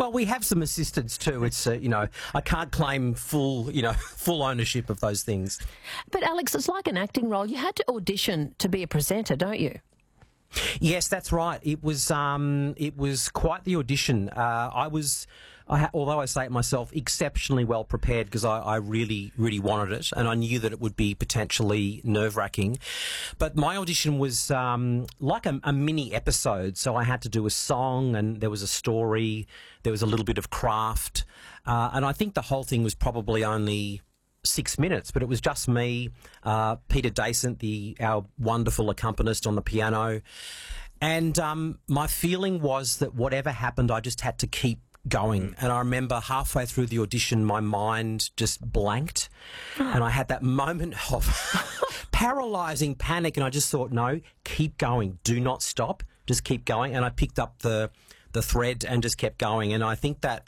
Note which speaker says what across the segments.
Speaker 1: Well, we have some assistants too. It's, I can't claim full ownership of those things.
Speaker 2: But Alex, it's like an acting role. You had to audition to be a presenter, don't you?
Speaker 1: Yes, that's right. It was quite the audition. Although I say it myself, exceptionally well prepared because I really, really wanted it, and I knew that it would be potentially nerve-wracking. But my audition was like a mini episode, so I had to do a song, and there was a story, there was a little bit of craft, and I think the whole thing was probably only 6 minutes, but it was just me, Peter Dacent, our wonderful accompanist on the piano, and my feeling was that whatever happened, I just had to keep going. And I remember halfway through the audition, my mind just blanked, and I had that moment of paralysing panic, and I just thought, no, keep going, do not stop, just keep going. And I picked up the thread and just kept going, and I think that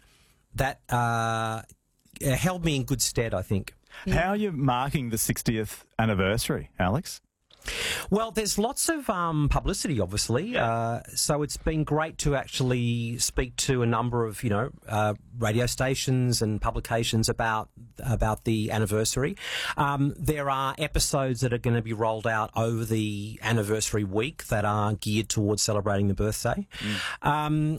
Speaker 1: held me in good stead, I think.
Speaker 3: How are you marking the 60th anniversary, Alex?
Speaker 1: Well, there's lots of publicity, obviously. So it's been great to actually speak to a number of, radio stations and publications about the anniversary. There are episodes that are going to be rolled out over the anniversary week that are geared towards celebrating the birthday. And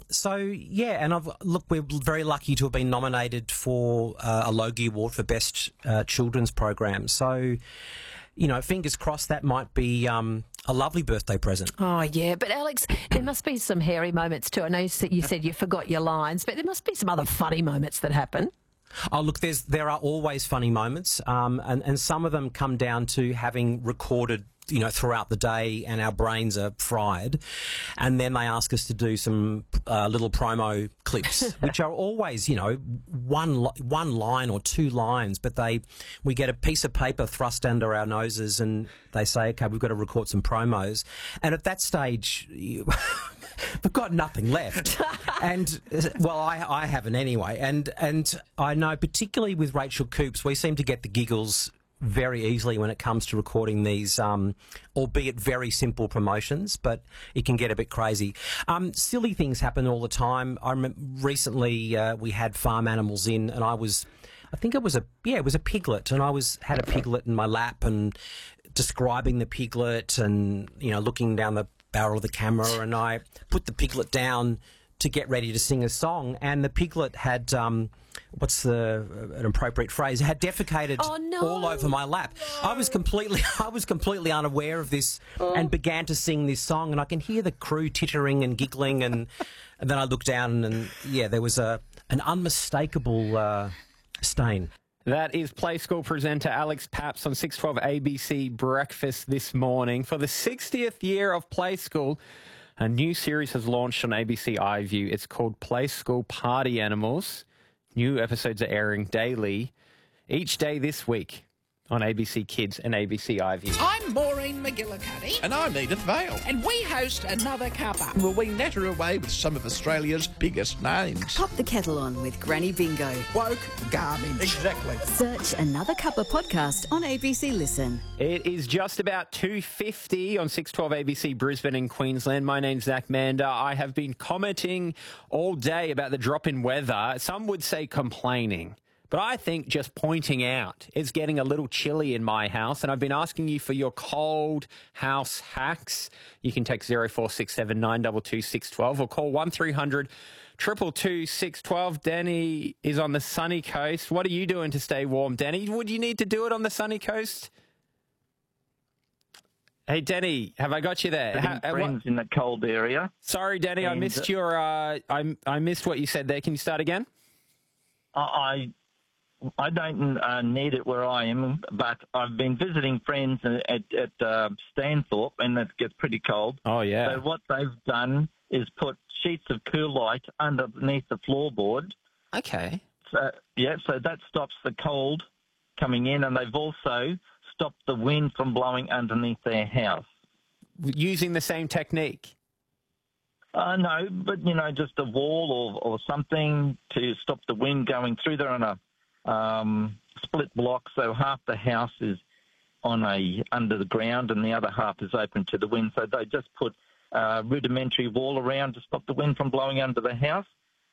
Speaker 1: we're very lucky to have been nominated for a Logie Award for Best Children's Program. So, fingers crossed that might be a lovely birthday present.
Speaker 2: Oh, yeah. But, Alex, there must be some hairy moments too. I know you said you forgot your lines, but there must be some other funny moments that happen.
Speaker 1: Oh, look, there are always funny moments, and some of them come down to having recorded throughout the day, and our brains are fried, and then they ask us to do some little promo clips, which are always, one line or two lines, but we get a piece of paper thrust under our noses, and they say, okay, we've got to record some promos, and at that stage, we've got nothing left, and well, I haven't anyway, and I know particularly with Rachel Coops, we seem to get the giggles very easily when it comes to recording these, albeit very simple promotions, but it can get a bit crazy. Silly things happen all the time. I remember recently we had farm animals in, and it was a piglet, and I had a piglet in my lap and describing the piglet and, looking down the barrel of the camera, and I put the piglet down to get ready to sing a song, and the piglet had, what's an appropriate phrase, had defecated all over my lap. No. I was completely unaware of this and began to sing this song, and I can hear the crew tittering and giggling, and then I looked down and there was an unmistakable stain.
Speaker 4: That is Play School presenter Alex Paps on 612 ABC Breakfast this morning. For the 60th year of Play School, a new series has launched on ABC iView. It's called Play School Party Animals. New episodes are airing daily, each day this week on ABC Kids and ABC iView.
Speaker 5: I'm Maureen McGillicuddy.
Speaker 6: And I'm Edith Vale.
Speaker 5: And we host Another Cuppa.
Speaker 6: Well, we natter away with some of Australia's biggest names.
Speaker 7: Pop the kettle on with Granny Bingo.
Speaker 6: Woke garbage.
Speaker 5: Exactly.
Speaker 7: Search Another Cuppa podcast on ABC Listen.
Speaker 4: It is just about 2:50 on 612 ABC Brisbane in Queensland. My name's Zach Mander. I have been commenting all day about the drop in weather. Some would say complaining. But I think just pointing out it's getting a little chilly in my house, and I've been asking you for your cold house hacks. You can text 0467 922 612 or call 1300 222 612. Danny is on the sunny coast. What are you doing to stay warm, Danny? Would you need to do it on the sunny coast? Hey, Danny, have I got you there?
Speaker 8: Friends in the cold area.
Speaker 4: Sorry, Danny, I missed your. I missed what you said there. Can you start again?
Speaker 8: I don't need it where I am, but I've been visiting friends at Stanthorpe, and it gets pretty cold.
Speaker 4: Oh, yeah.
Speaker 8: So what they've done is put sheets of Coolite underneath the floorboard.
Speaker 4: Okay.
Speaker 8: So that stops the cold coming in, and they've also stopped the wind from blowing underneath their house.
Speaker 4: Using the same technique?
Speaker 8: No, but, just a wall or something to stop the wind going through. They're on a split block, so half the house is under the ground and the other half is open to the wind. So they just put a rudimentary wall around to stop the wind from blowing under the house.